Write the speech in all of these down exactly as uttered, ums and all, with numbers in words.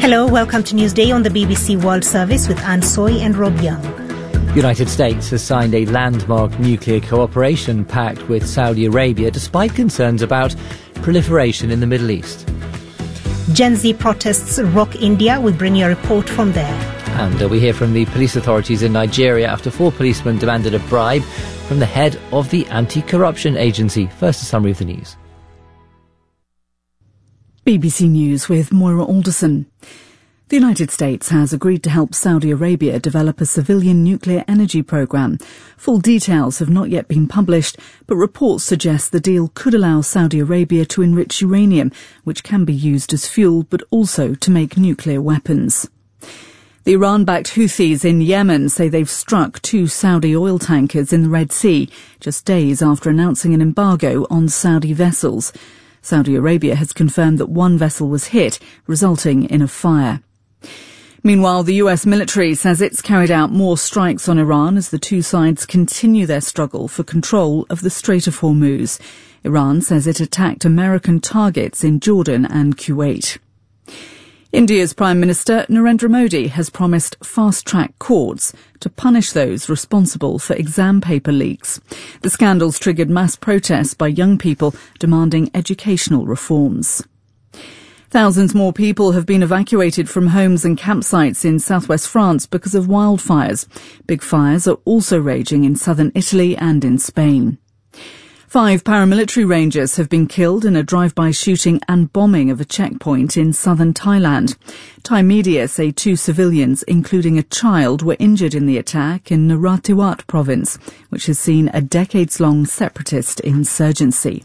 Hello, welcome to Newsday on the B B C World Service with Anne Soy and Rob Young. The United States has signed a landmark nuclear cooperation pact with Saudi Arabia despite concerns about proliferation in the Middle East. Gen Z protests rock India. We bring you a report from there. And uh, we hear from the police authorities in Nigeria after four policemen demanded a bribe from the head of the anti-corruption agency. First, a summary of the news. B B C News with Moira Alderson. The United States has agreed to help Saudi Arabia develop a civilian nuclear energy program. Full details have not yet been published, but reports suggest the deal could allow Saudi Arabia to enrich uranium, which can be used as fuel, but also to make nuclear weapons. The Iran-backed Houthis in Yemen say they've struck two Saudi oil tankers in the Red Sea, just days after announcing an embargo on Saudi vessels. Saudi Arabia has confirmed that one vessel was hit, resulting in a fire. Meanwhile, the U S military says it's carried out more strikes on Iran as the two sides continue their struggle for control of the Strait of Hormuz. Iran says it attacked American targets in Jordan and Kuwait. India's Prime Minister Narendra Modi has promised fast-track courts to punish those responsible for exam paper leaks. The scandals triggered mass protests by young people demanding educational reforms. Thousands more people have been evacuated from homes and campsites in southwest France because of wildfires. Big fires are also raging in southern Italy and in Spain. Five paramilitary rangers have been killed in a drive-by shooting and bombing of a checkpoint in southern Thailand. Thai media say two civilians, including a child, were injured in the attack in Narathiwat province, which has seen a decades-long separatist insurgency.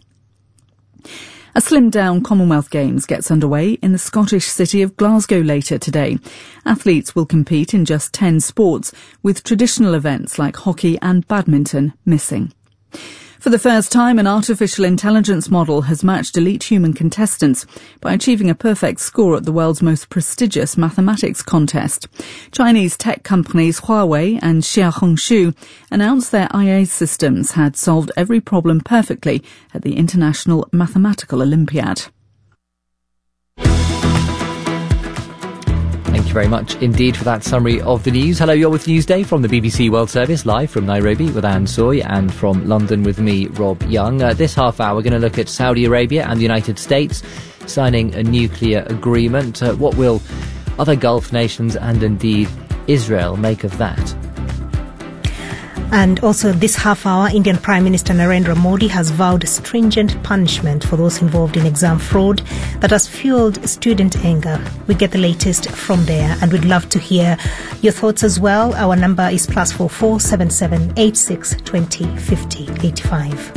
A slimmed-down Commonwealth Games gets underway in the Scottish city of Glasgow later today. Athletes will compete in just ten sports, with traditional events like hockey and badminton missing. For the first time, an artificial intelligence model has matched elite human contestants by achieving a perfect score at the world's most prestigious mathematics contest. Chinese tech companies Huawei and Xiaohongshu announced their I A systems had solved every problem perfectly at the International Mathematical Olympiad. Thank you very much indeed for that summary of the news. Hello, you're with Newsday from the B B C World Service, live from Nairobi with Anne Soy and from London with me, Rob Young. Uh, this half hour, we're going to look at Saudi Arabia and the United States signing a nuclear agreement. Uh, what will other Gulf nations and indeed Israel make of that? And also this half hour, Indian Prime Minister Narendra Modi has vowed stringent punishment for those involved in exam fraud that has fueled student anger. We get the latest from there, and we'd love to hear your thoughts as well. Our number is plus four four seven seven eight six twenty fifty eighty five.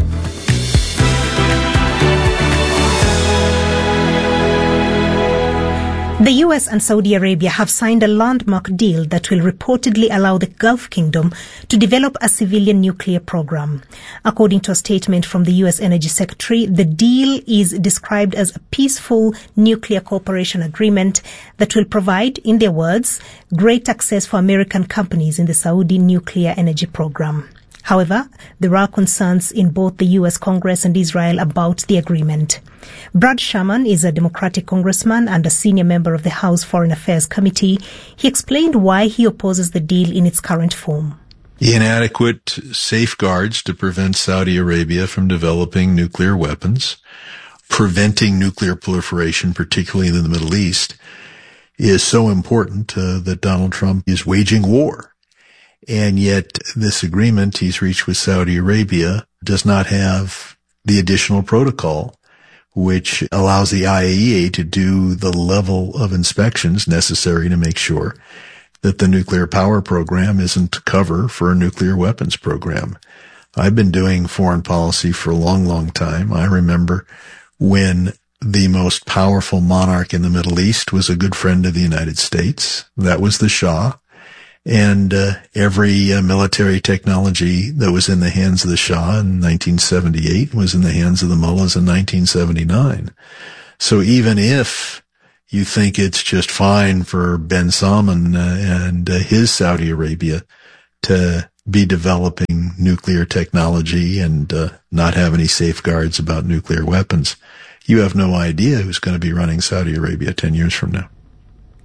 The U S and Saudi Arabia have signed a landmark deal that will reportedly allow the Gulf Kingdom to develop a civilian nuclear program. According to a statement from the U S Energy Secretary, the deal is described as a peaceful nuclear cooperation agreement that will provide, in their words, great access for American companies in the Saudi nuclear energy program. However, there are concerns in both the U S Congress and Israel about the agreement. Brad Sherman is a Democratic congressman and a senior member of the House Foreign Affairs Committee. He explained why he opposes the deal in its current form. Inadequate safeguards to prevent Saudi Arabia from developing nuclear weapons, preventing nuclear proliferation, particularly in the Middle East, is so important uh, that Donald Trump is waging war. And yet this agreement he's reached with Saudi Arabia does not have the additional protocol which allows the I A E A to do the level of inspections necessary to make sure that the nuclear power program isn't cover for a nuclear weapons program. I've been doing foreign policy for a long, long time. I remember when the most powerful monarch in the Middle East was a good friend of the United States. That was the Shah. And uh, every uh, military technology that was in the hands of the Shah in nineteen seventy-eight was in the hands of the mullahs in nineteen seventy-nine. So even if you think it's just fine for Ben Salman uh, and uh, his Saudi Arabia to be developing nuclear technology and uh, not have any safeguards about nuclear weapons, you have no idea who's going to be running Saudi Arabia ten years from now.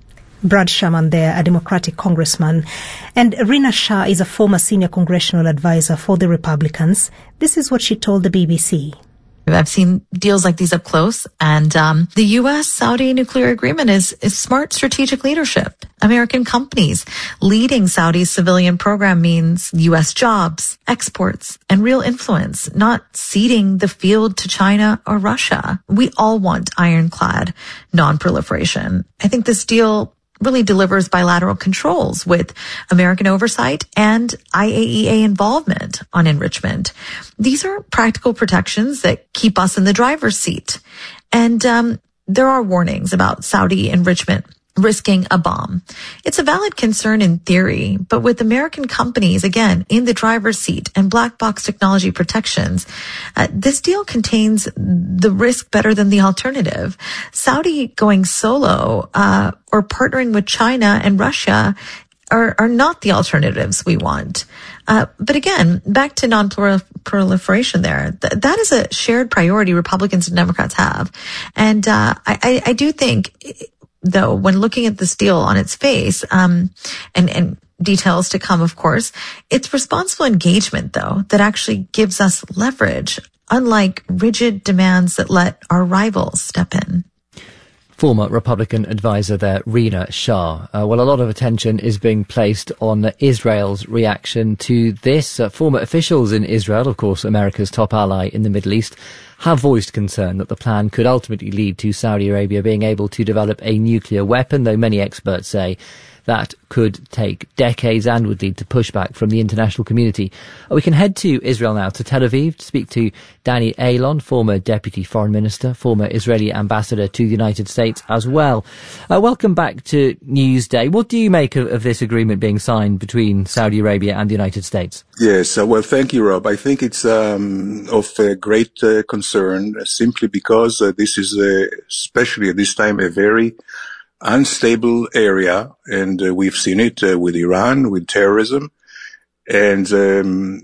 Brad Sherman there, a Democratic congressman. And Rina Shah is a former senior congressional advisor for the Republicans. This is what she told the B B C. I've seen deals like these up close, and um, the U S-Saudi nuclear agreement is, is smart strategic leadership. American companies leading Saudi's civilian program means U S jobs, exports, and real influence, not ceding the field to China or Russia. We all want ironclad non-proliferation. I think this deal really delivers bilateral controls with American oversight and I A E A involvement on enrichment. These are practical protections that keep us in the driver's seat. And um, there are warnings about Saudi enrichment risking a bomb. It's a valid concern in theory, but with American companies, again, in the driver's seat and black box technology protections, uh, this deal contains the risk better than the alternative. Saudi going solo uh, or partnering with China and Russia are, are not the alternatives we want. Uh, but again, back to non-proliferation there, Th- that is a shared priority Republicans and Democrats have. And uh, I, I, I do think... though, when looking at this deal on its face, um, and, and details to come, of course, it's responsible engagement, though, that actually gives us leverage, unlike rigid demands that let our rivals step in. Former Republican advisor there, Rina Shah. Uh, well, a lot of attention is being placed on Israel's reaction to this. Uh, former officials in Israel, of course, America's top ally in the Middle East, have voiced concern that the plan could ultimately lead to Saudi Arabia being able to develop a nuclear weapon, though many experts say that could take decades and would lead to pushback from the international community. We can head to Israel now, to Tel Aviv, to speak to Danny Ayalon, former Deputy Foreign Minister, former Israeli Ambassador to the United States as well. Uh, welcome back to Newsday. What do you make of, of this agreement being signed between Saudi Arabia and the United States? Yes, uh, well, thank you, Rob. I think it's um, of uh, great uh, concern uh, simply because uh, this is, uh, especially at this time, a very unstable area, and uh, we've seen it uh, with Iran, with terrorism. And um,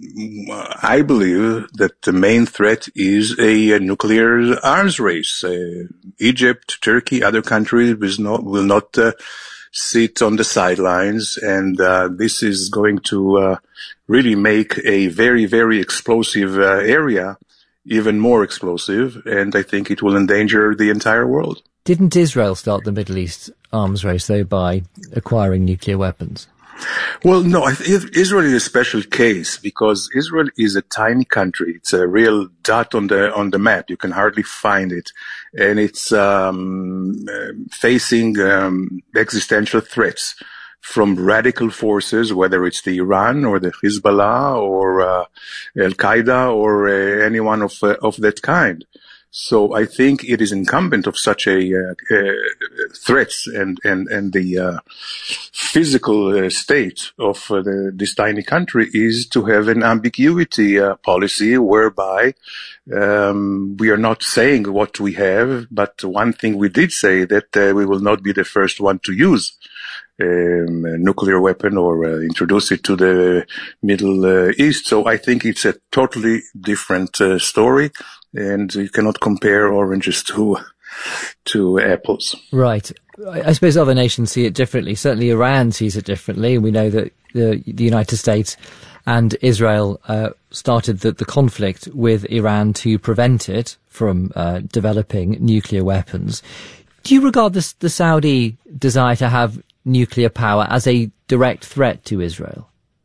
I believe that the main threat is a, a nuclear arms race. Uh, Egypt, Turkey, other countries will not, will not uh, sit on the sidelines, and uh, this is going to uh, really make a very, very explosive uh, area even more explosive, and I think it will endanger the entire world. Didn't Israel start the Middle East arms race, though, by acquiring nuclear weapons? Well, no, I th- Israel is a special case because Israel is a tiny country. It's a real dot on the on the map. You can hardly find it, and it's um, facing um, existential threats from radical forces, whether it's the Iran or the Hezbollah or uh, Al Qaeda or uh, anyone of uh, of that kind. So I think it is incumbent of such a uh, uh, threats and and and the uh, physical uh, state of uh, the, this tiny country is to have an ambiguity uh, policy whereby um, we are not saying what we have, but one thing we did say that uh, we will not be the first one to use um, a nuclear weapon or uh, introduce it to the Middle uh, East. So I think it's a totally different uh, story. And you cannot compare oranges to to apples. Right. I suppose other nations see it differently. Certainly Iran sees it differently. We know that the, the United States and Israel uh, started the, the conflict with Iran to prevent it from uh, developing nuclear weapons. Do you regard this, the Saudi desire to have nuclear power as a direct threat to Israel?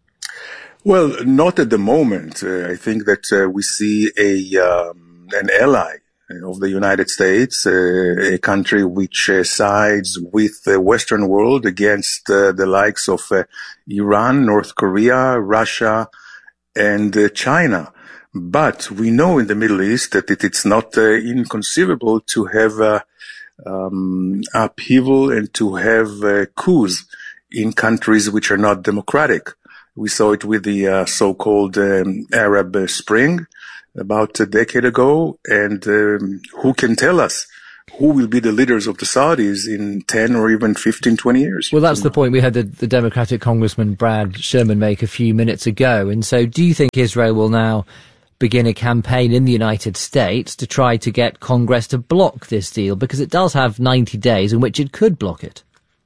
Well, not at the moment. Uh, I think that uh, we see a... Um, an ally of the United States, uh, a country which uh, sides with the Western world against uh, the likes of uh, Iran, North Korea, Russia, and uh, China. But we know in the Middle East that it, it's not uh, inconceivable to have uh, um, upheaval and to have uh, coups in countries which are not democratic. We saw it with the uh, so-called um, Arab Spring about a decade ago, and um, who can tell us who will be the leaders of the Saudis in ten or even fifteen, twenty years? Well, that's the point we had the, the Democratic Congressman Brad Sherman make a few minutes ago. And so do you think Israel will now begin a campaign in the United States to try to get Congress to block this deal? Because it does have ninety days in which it could block it.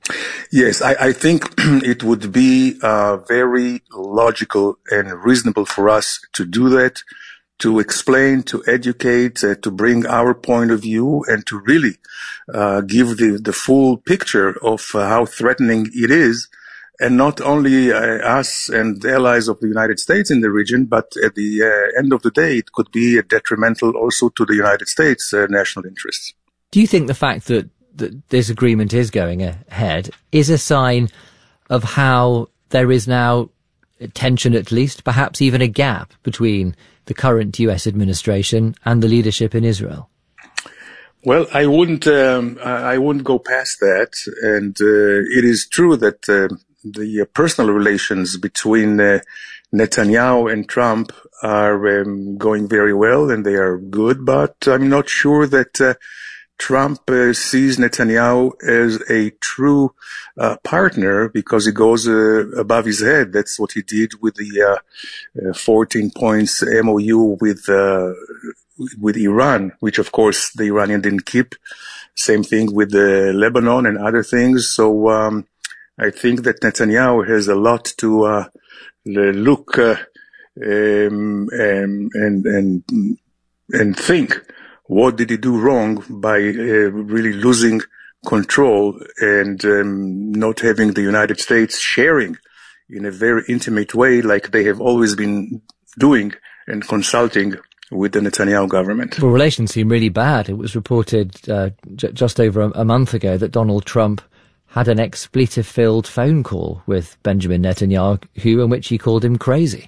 Yes, I, I think it would be uh, very logical and reasonable for us to do that, to explain, to educate, uh, to bring our point of view, and to really uh, give the, the full picture of uh, how threatening it is, and not only uh, us and the allies of the United States in the region, but at the uh, end of the day, it could be detrimental also to the United States' uh, national interests. Do you think the fact that, that this agreement is going ahead is a sign of how there is now tension, at least, perhaps even a gap between the current U S administration and the leadership in Israel? Well, I wouldn't, um, I wouldn't go past that. And uh, it is true that uh, the personal relations between uh, Netanyahu and Trump are um, going very well, and they are good. But I'm not sure that uh, Trump uh, sees Netanyahu as a true uh, partner, because he goes uh, above his head. That's what he did with the uh, uh, fourteen points M O U with uh, with Iran, which of course the Iranian didn't keep. Same thing with uh, Lebanon and other things. So um, I think that Netanyahu has a lot to uh, look uh, um, and and and and think. What did he do wrong by uh, really losing control and um, not having the United States sharing in a very intimate way, like they have always been doing and consulting with the Netanyahu government? Well, relations seem really bad. It was reported uh, j- just over a, a month ago that Donald Trump had an expletive-filled phone call with Benjamin Netanyahu, who, in which he called him crazy.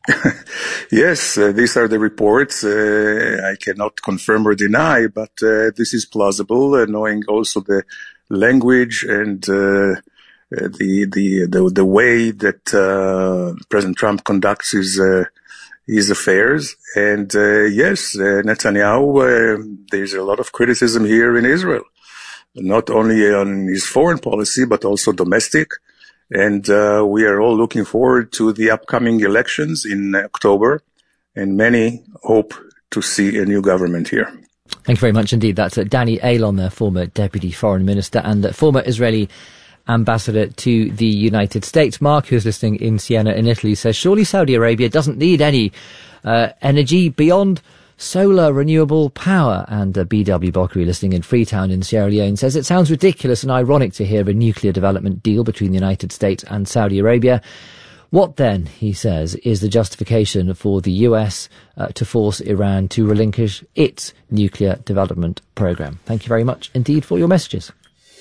Yes, uh, these are the reports. Uh, I cannot confirm or deny, but uh, this is plausible, uh, knowing also the language and uh, the, the the the way that uh, President Trump conducts his uh, his affairs. And uh, yes, uh, Netanyahu, uh, there's a lot of criticism here in Israel, not only on his foreign policy but also domestic. And uh, we are all looking forward to the upcoming elections in October, and many hope to see a new government here. Thank you very much indeed. That's uh, Danny Ayalon, the former Deputy Foreign Minister and uh, former Israeli Ambassador to the United States. Mark, who's listening in Siena in Italy, says, surely Saudi Arabia doesn't need any uh, energy beyond solar renewable power. And uh, B W Bokri, listening in Freetown in Sierra Leone, says it sounds ridiculous and ironic to hear a nuclear development deal between the United States and Saudi Arabia. What then, he says, is the justification for the U S uh, to force Iran to relinquish its nuclear development program? Thank you very much indeed for your messages.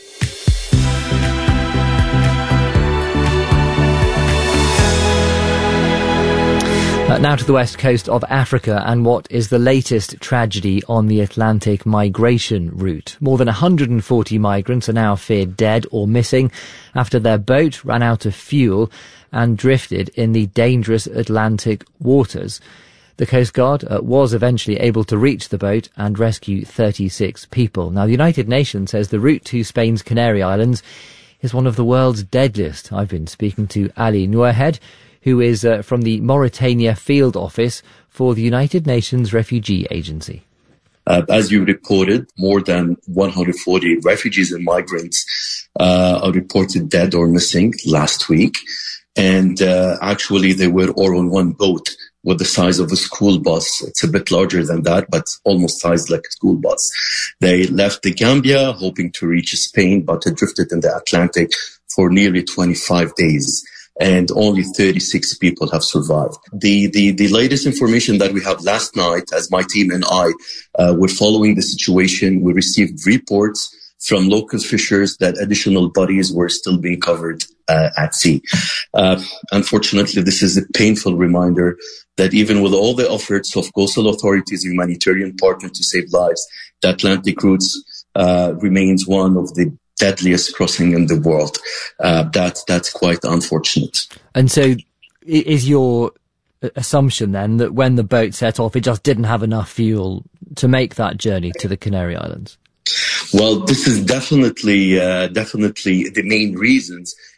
Uh, now to the west coast of Africa and what is the latest tragedy on the Atlantic migration route. More than one hundred forty migrants are now feared dead or missing after their boat ran out of fuel and drifted in the dangerous Atlantic waters. The Coast Guard uh, was eventually able to reach the boat and rescue thirty-six people. Now, the United Nations says the route to Spain's Canary Islands is one of the world's deadliest. I've been speaking to Ali Nouahed, who is uh, from the Mauritania Field Office for the United Nations Refugee Agency. Uh, as you reported, more than one hundred forty refugees and migrants uh, are reported dead or missing last week. And uh, actually, they were all on one boat with the size of a school bus. It's a bit larger than that, but almost sized like a school bus. They left the Gambia, hoping to reach Spain, but had drifted in the Atlantic for nearly twenty-five days. And only thirty-six people have survived. The, the, the latest information that we have last night, as my team and I uh, were following the situation, we received reports from local fishers that additional bodies were still being covered uh, at sea. Uh, unfortunately, this is a painful reminder that even with all the efforts of coastal authorities, humanitarian partners to save lives, the Atlantic routes uh, remains one of the deadliest crossing in the world. Uh, that, that's quite unfortunate. And so is your assumption then that when the boat set off, it just didn't have enough fuel to make that journey to the Canary Islands? Well, this is definitely, uh, definitely the main reasons.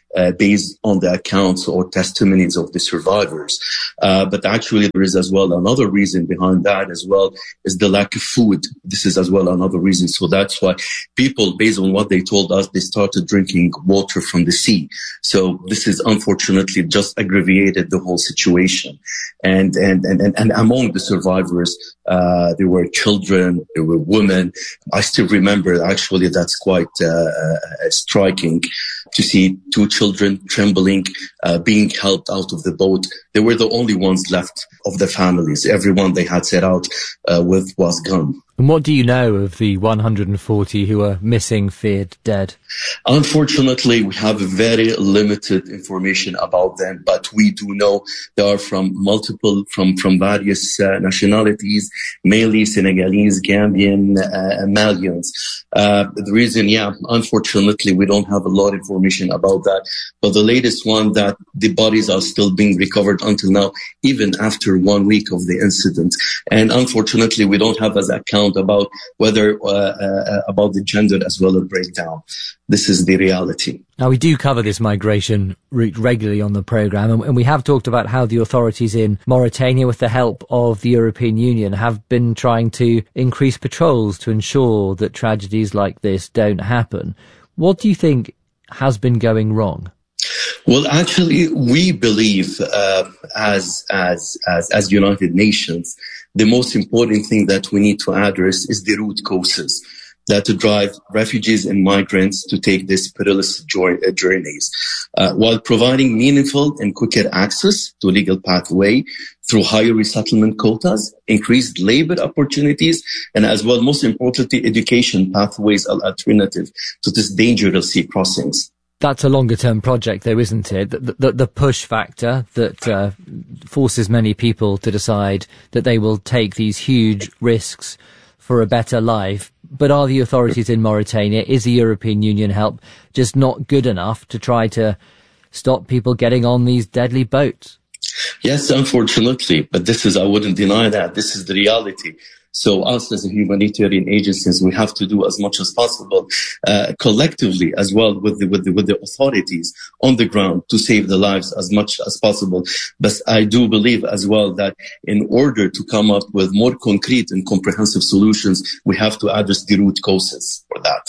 uh, based on the accounts or testimonies of the survivors. Uh, but actually there is as well another reason behind that as well, is the lack of food. This is as well another reason. So that's why people, based on what they told us, they started drinking water from the sea. So this is unfortunately just aggravated the whole situation. And, and, and, and, and among the survivors, uh, there were children, there were women. I still remember, actually, that's quite, uh, uh striking to see two children trembling, uh, being helped out of the boat. They were the only ones left of the families. Everyone they had set out, uh, with was gone. And what do you know of the one hundred forty who are missing, feared dead? Unfortunately, we have very limited information about them, but we do know they are from multiple, from, from various uh, nationalities, mainly Senegalese, Gambian, uh, Malians. Uh, the reason, yeah, unfortunately, we don't have a lot of information about that. But the latest one, that the bodies are still being recovered until now, even after one week of the incident. And unfortunately, we don't have as account about whether, uh, uh, about the gender as well as breakdown. This is the reality. Now, we do cover this migration route regularly on the programme, and, and we have talked about how the authorities in Mauritania, with the help of the European Union, have been trying to increase patrols to ensure that tragedies like this don't happen. What do you think has been going wrong? Well, actually, we believe, uh, as, as, as, as United Nations, the most important thing that we need to address is the root causes that to drive refugees and migrants to take these perilous journeys, uh, while providing meaningful and quicker access to legal pathway through higher resettlement quotas, increased labor opportunities, and as well, most importantly, education pathways are alternative to this dangerous sea crossings. That's a longer-term project, though, isn't it? The, the, the push factor that uh, forces many people to decide that they will take these huge risks for a better life. But are the authorities in Mauritania, is the European Union help just not good enough to try to stop people getting on these deadly boats? Yes, unfortunately, but this is, I wouldn't deny that. This is the reality. So us as a humanitarian agencies, we have to do as much as possible, uh, collectively as well with the, with the, with the authorities on the ground to save the lives as much as possible. But I do believe as well that in order to come up with more concrete and comprehensive solutions, we have to address the root causes for that.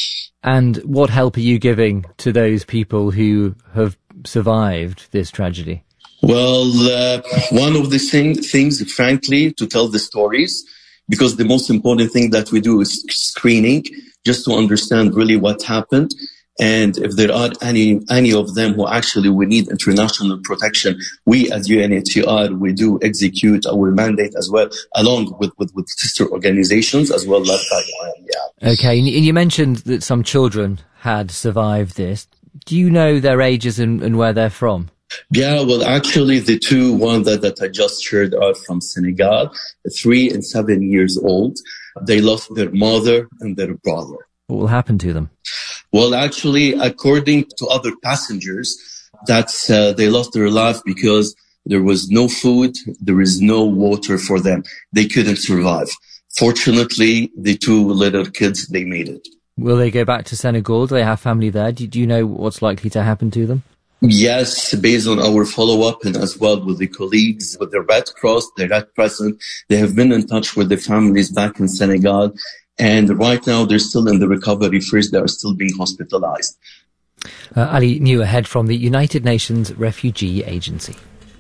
And what help are you giving to those people who have survived this tragedy? Well, uh, one of the thing, things, frankly, to tell the stories, because the most important thing that we do is screening, just to understand really what happened. And if there are any, any of them who actually we need international protection, we as U N H C R, we do execute our mandate as well, along with, with, with sister organizations as well. Like that. Yeah. Okay. And you mentioned that some children had survived this. Do you know their ages and, and where they're from? Yeah, well, actually, the two ones that, that I just shared are from Senegal, three and seven years old. They lost their mother and their brother. What will happen to them? Well, actually, according to other passengers, that's uh, they lost their life because there was no food, there is no water for them. They couldn't survive. Fortunately, the two little kids, they made it. Will they go back to Senegal? Do they have family there? Do, do you know what's likely to happen to them? Yes, based on our follow-up and as well with the colleagues, with the Red Cross, the Red Crescent, they have been in touch with the families back in Senegal. And right now they're still in the recovery phase. They are still being hospitalized. Uh, Ali New ahead from the United Nations Refugee Agency.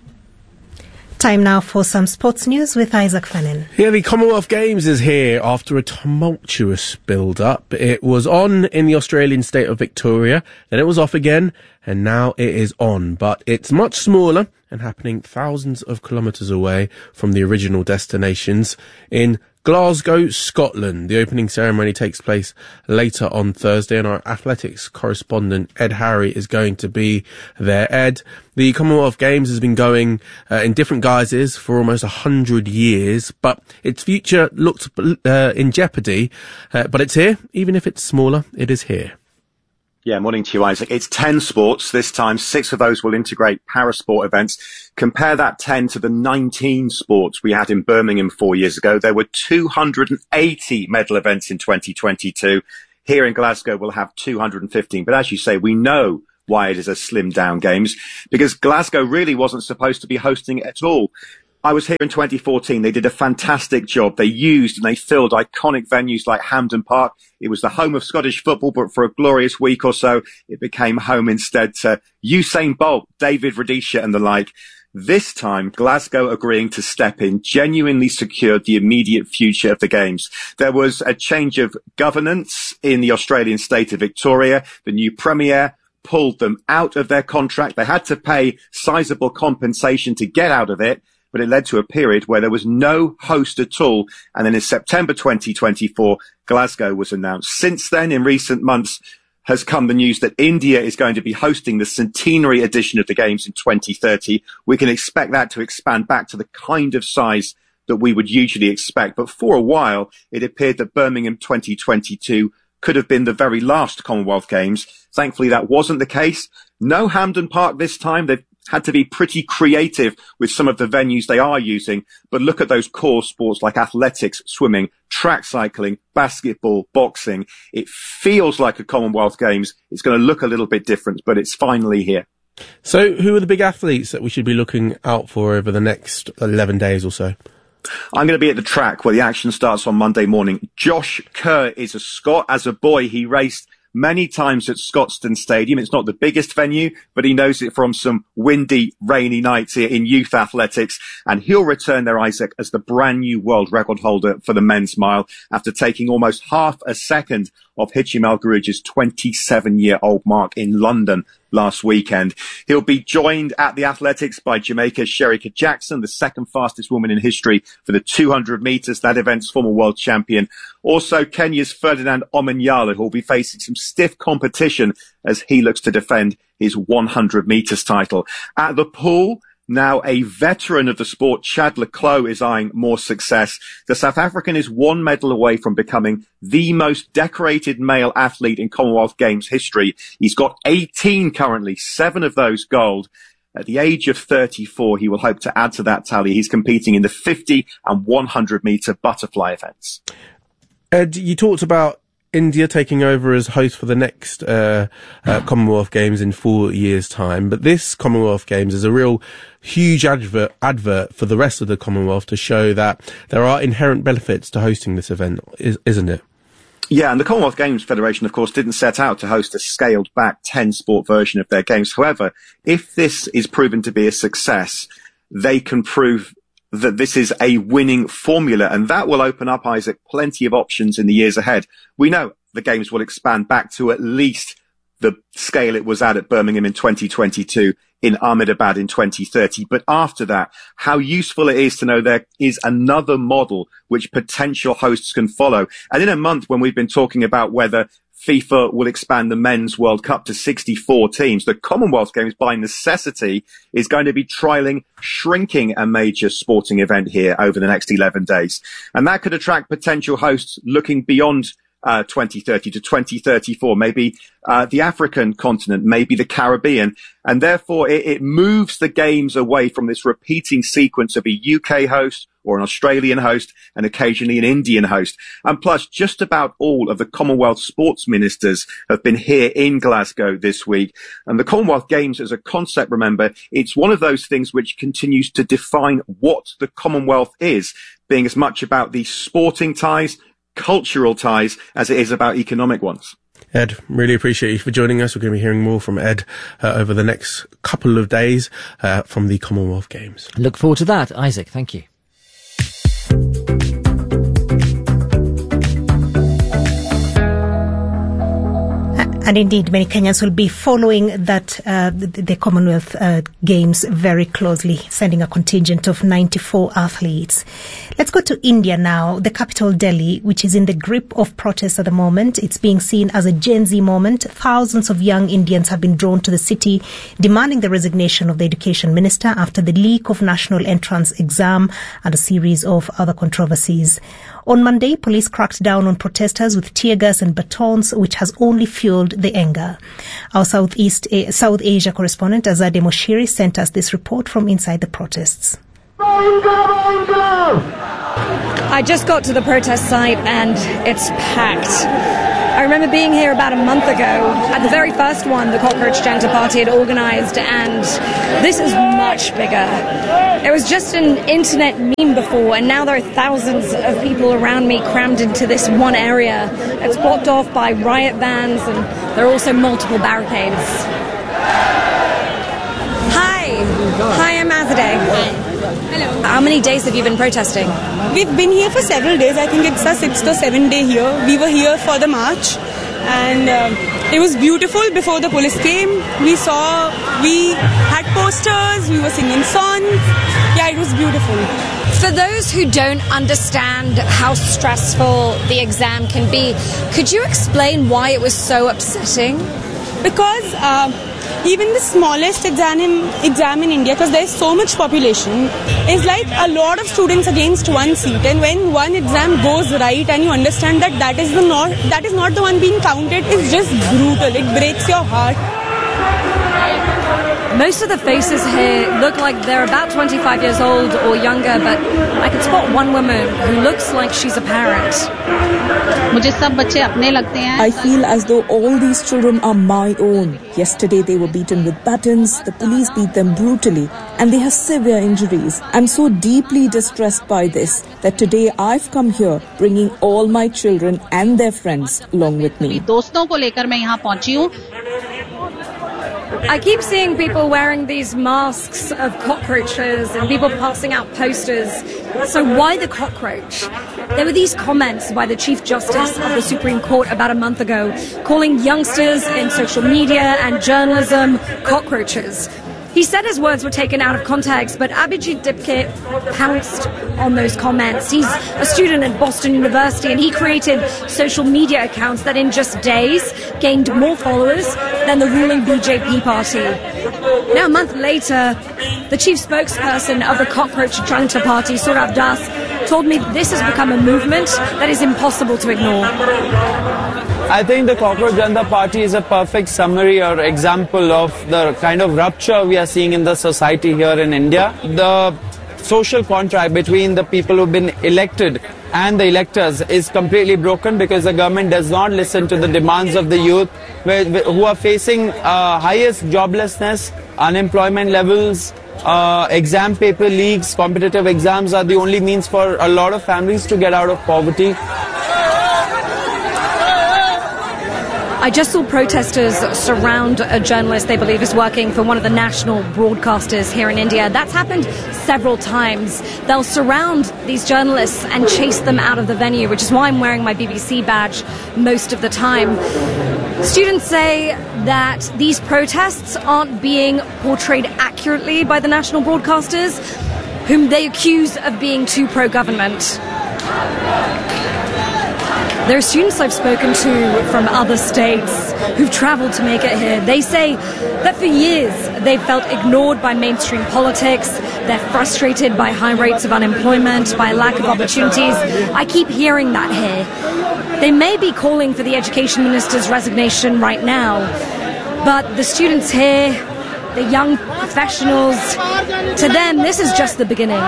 Time now for some sports news with Isaac Fannin. Yeah, the Commonwealth Games is here after a tumultuous build-up. It was on in the Australian state of Victoria, then it was off again, and now it is on. But it's much smaller and happening thousands of kilometres away from the original destinations in Glasgow, Scotland. The opening ceremony takes place later on Thursday, and our athletics correspondent Ed Harry is going to be there. Ed, the Commonwealth Games has been going uh, in different guises for almost a hundred years, but its future looked uh, in jeopardy. Uh, but it's here, even if it's smaller, it is here. Yeah, morning to you, Isaac. It's ten sports. This time, six of those will integrate parasport events. Compare that ten to the nineteen sports we had in Birmingham four years ago. There were two hundred eighty medal events in twenty twenty-two. Here in Glasgow, we'll have two hundred fifteen. But as you say, we know why it is a slimmed down games, because Glasgow really wasn't supposed to be hosting it at all. I was here in twenty fourteen. They did a fantastic job. They used and they filled iconic venues like Hampden Park. It was the home of Scottish football, but for a glorious week or so, it became home instead to Usain Bolt, David Rudisha and the like. This time, Glasgow agreeing to step in genuinely secured the immediate future of the Games. There was a change of governance in the Australian state of Victoria. The new Premier pulled them out of their contract. They had to pay sizable compensation to get out of it, but it led to a period where there was no host at all. And then in September twenty twenty-four, Glasgow was announced. Since then, in recent months, has come the news that India is going to be hosting the centenary edition of the Games in twenty thirty. We can expect that to expand back to the kind of size that we would usually expect. But for a while, it appeared that Birmingham twenty twenty-two could have been the very last Commonwealth Games. Thankfully, that wasn't the case. No Hampden Park this time. They've had to be pretty creative with some of the venues they are using. But look at those core sports like athletics, swimming, track cycling, basketball, boxing. It feels like a Commonwealth Games. It's going to look a little bit different, but it's finally here. So who are the big athletes that we should be looking out for over the next eleven days or so? I'm going to be at the track where the action starts on Monday morning. Josh Kerr is a Scot. As a boy, he raced many times at Scotstoun Stadium. It's not the biggest venue, but he knows it from some windy, rainy nights here in youth athletics. And he'll return there, Isaac, as the brand new world record holder for the men's mile after taking almost half a second of Hicham El Guerrouji's twenty-seven-year-old mark in London last weekend. He'll be joined at the athletics by Jamaica's Shericka Jackson, the second fastest woman in history for the two hundred metres, that event's former world champion. Also, Kenya's Ferdinand Omanyala, who will be facing some stiff competition as he looks to defend his one hundred metres title. At the pool, now a veteran of the sport, Chad le Clos, is eyeing more success. The South African is one medal away from becoming the most decorated male athlete in Commonwealth Games history. He's got eighteen currently, seven of those gold. At the age of thirty-four, he will hope to add to that tally. He's competing in the fifty and one hundred metre butterfly events. Ed, you talked about India taking over as host for the next uh, uh, Commonwealth Games in four years' time. But this Commonwealth Games is a real huge advert, advert for the rest of the Commonwealth to show that there are inherent benefits to hosting this event, is, isn't it? Yeah, and the Commonwealth Games Federation, of course, didn't set out to host a scaled-back ten-sport version of their games. However, if this is proven to be a success, they can prove that this is a winning formula, and that will open up, Isaac, plenty of options in the years ahead. We know the Games will expand back to at least the scale it was at at Birmingham in twenty twenty-two, in Ahmedabad in twenty thirty. But after that, how useful it is to know there is another model which potential hosts can follow. And in a month when we've been talking about whether FIFA will expand the Men's World Cup to sixty-four teams, the Commonwealth Games, by necessity, is going to be trialling shrinking a major sporting event here over the next eleven days. And that could attract potential hosts looking beyond uh, twenty thirty to twenty thirty-four, maybe uh, the African continent, maybe the Caribbean. And therefore, it, it moves the Games away from this repeating sequence of a U K host or an Australian host and occasionally an Indian host. And plus, just about all of the Commonwealth sports ministers have been here in Glasgow this week. And the Commonwealth Games as a concept, remember, it's one of those things which continues to define what the Commonwealth is, being as much about the sporting ties, cultural ties, as it is about economic ones. Ed, really appreciate you for joining us. We're going to be hearing more from Ed uh, over the next couple of days uh, from the Commonwealth Games. Look forward to that. Isaac, thank you. And indeed, many Kenyans will be following that uh, the, the Commonwealth uh, Games very closely, sending a contingent of ninety-four athletes. Let's go to India now, the capital Delhi, which is in the grip of protests at the moment. It's being seen as a Gen Z moment. Thousands of young Indians have been drawn to the city, demanding the resignation of the education minister after the leak of national entrance exam and a series of other controversies. On Monday, police cracked down on protesters with tear gas and batons, which has only fueled the anger. Our Southeast A- South Asia correspondent Azadeh Moshiri sent us this report from inside the protests. I just got to the protest site and it's packed. I remember being here about a month ago at the very first one the Cockroach Janta Party had organised, and this is much bigger. It was just an internet meme before, and now there are thousands of people around me crammed into this one area. It's blocked off by riot vans, and there are also multiple barricades. Hi. Hi, I'm Azadeh. Hello. How many days have you been protesting? We've been here for several days. I think it's our sixth or seventh day here. We were here for the march, and uh, it was beautiful before the police came. We saw, we had posters, we were singing songs. Yeah, it was beautiful. For those who don't understand how stressful the exam can be, could you explain why it was so upsetting? Because uh, even the smallest exam in, exam in India, because there's so much population, is like a lot of students against one seat. And when one exam goes right and you understand that that is, the not, that is not the one being counted, it's just brutal. It breaks your heart. Most of the faces here look like they're about twenty-five years old or younger, but I can spot one woman who looks like she's a parent. I feel as though all these children are my own. Yesterday they were beaten with batons, the police beat them brutally, and they have severe injuries. I'm so deeply distressed by this that today I've come here bringing all my children and their friends along with me. I keep seeing people wearing these masks of cockroaches and people passing out posters. So why the cockroach? There were these comments by the Chief Justice of the Supreme Court about a month ago, calling youngsters in social media and journalism cockroaches. He said his words were taken out of context, but Abhijit Dipke pounced on those comments. He's a student at Boston University, and he created social media accounts that in just days gained more followers than the ruling B J P party. Now, a month later, the chief spokesperson of the Cockroach Janta Party, Saurabh Das, told me this has become a movement that is impossible to ignore. I think the Cockroach Janta Party is a perfect summary or example of the kind of rupture we are seeing in the society here in India. The social contract between the people who've been elected and the electors is completely broken because the government does not listen to the demands of the youth who are facing uh, highest joblessness, unemployment levels, uh, exam paper leaks. Competitive exams are the only means for a lot of families to get out of poverty. I just saw protesters surround a journalist they believe is working for one of the national broadcasters here in India. That's happened several times. They'll surround these journalists and chase them out of the venue, which is why I'm wearing my B B C badge most of the time. Students say that these protests aren't being portrayed accurately by the national broadcasters, whom they accuse of being too pro-government. There are students I've spoken to from other states who've travelled to make it here. They say that for years they've felt ignored by mainstream politics. They're frustrated by high rates of unemployment, by lack of opportunities. I keep hearing that here. They may be calling for the education minister's resignation right now, but the students here, the young professionals, to them this is just the beginning.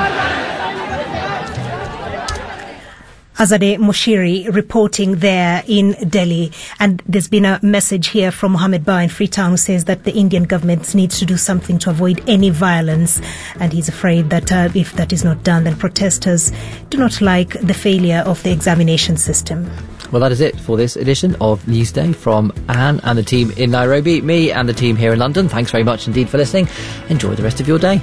Azadeh Moshiri reporting there in Delhi. And there's been a message here from Mohammed Ba in Freetown who says that the Indian government needs to do something to avoid any violence. And he's afraid that uh, if that is not done, then protesters do not like the failure of the examination system. Well, that is it for this edition of Newsday from Anne and the team in Nairobi, me and the team here in London. Thanks very much indeed for listening. Enjoy the rest of your day.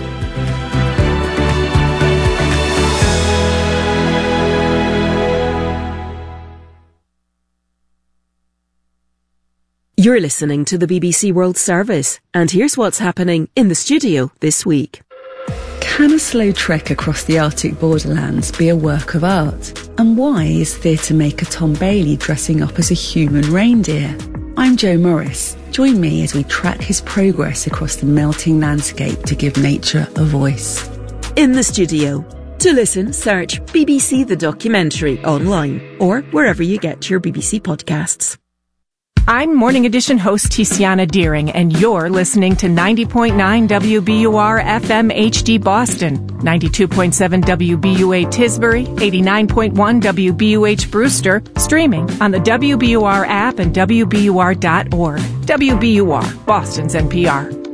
You're listening to the B B C World Service, and here's what's happening in the studio this week. Can a slow trek across the Arctic borderlands be a work of art? And why is theatre maker Tom Bailey dressing up as a human reindeer? I'm Jo Morris. Join me as we track his progress across the melting landscape to give nature a voice. In the studio. To listen, search B B C The Documentary online or wherever you get your B B C podcasts. I'm Morning Edition host Tiziana Deering, and you're listening to ninety point nine W B U R F M H D Boston, ninety-two point seven W B U A Tisbury, eighty-nine point one W B U H Brewster, streaming on the W B U R app and W B U R dot org. W B U R, Boston's N P R.